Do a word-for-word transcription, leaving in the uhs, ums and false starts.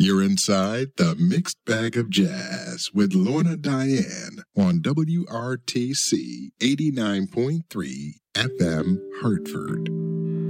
You're inside the Mixed Bag of Jazz with Lorna Diane on W R T C eighty-nine point three F M Hartford.